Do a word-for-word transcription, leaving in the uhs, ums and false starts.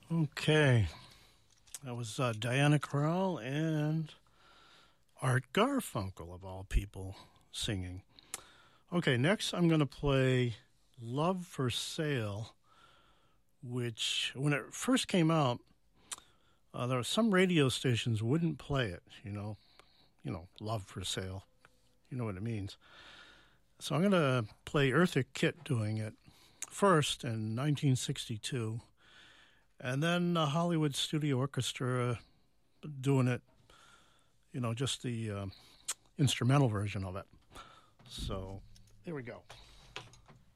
Okay. That was uh, Diana Krall and Art Garfunkel, of all people, singing. Okay, next I'm going to play Love for Sale, which, when it first came out, uh, there were some radio stations wouldn't play it, you know, you know, Love for Sale. You know what it means. So I'm going to play Eartha Kitt doing it first in nineteen sixty-two, and then the Hollywood Studio Orchestra doing it, you know, just the uh, instrumental version of it. So here we go.